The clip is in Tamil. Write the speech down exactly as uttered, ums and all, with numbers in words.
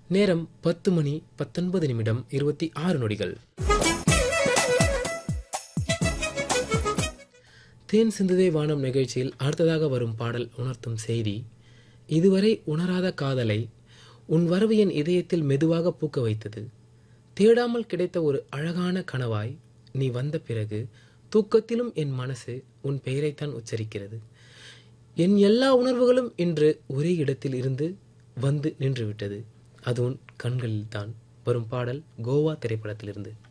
நேரம் பத்து மணி பத்தொன்பது நிமிடம் இருபத்தி ஆறு நொடிகள். தேன் சிந்துதே வானம் நிகழ்ச்சியில் அடுத்ததாக வரும் பாடல் உணர்த்தும் செய்தி: இதுவரை உணராத காதலை உன் வரவு என் இதயத்தில் மெதுவாக பூக்க வைத்தது. தேடாமல் கிடைத்த ஒரு அழகான கனவாய் நீ வந்த பிறகு தூக்கத்திலும் என் மனசு உன் பெயரைத்தான் உச்சரிக்கிறது. என் எல்லா உணர்வுகளும் இன்று ஒரே இடத்தில் இருந்து வந்து நின்றுவிட்டது. அது உன் கண்களில்தான். வரும் பாடல் கோவா திரைப்படத்திலிருந்து.